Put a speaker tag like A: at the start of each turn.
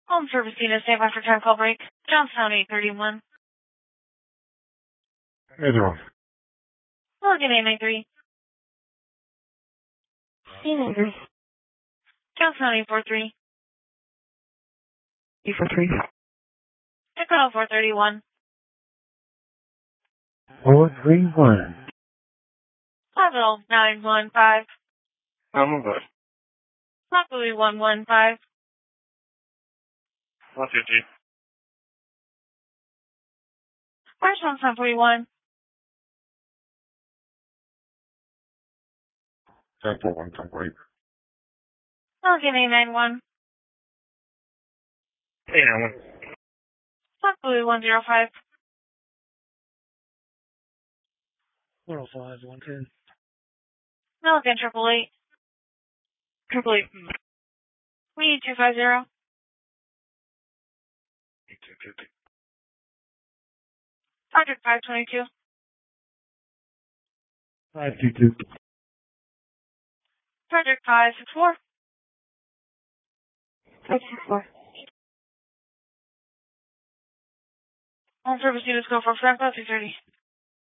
A: Home service unit, save after time call break. Johnstown 831.
B: Either one.
A: Logan 893.
C: C93.
A: Johnstown 843.
C: 843.
A: Echo 431.
B: 431.
A: Level 915.
B: I'm good.
A: Luckily 115.
B: 150.
A: Where's Johnstown 41?
B: Sample 1, sample 8.
A: Logan 891.
B: 891.
A: Luckily 105.
C: 105, 110.
A: Milligan 888.
C: 888.
A: We 250.
B: 250.
A: Project 522.
B: 522.
A: Project 564.
C: 564.
A: Home service units go for Franco 230.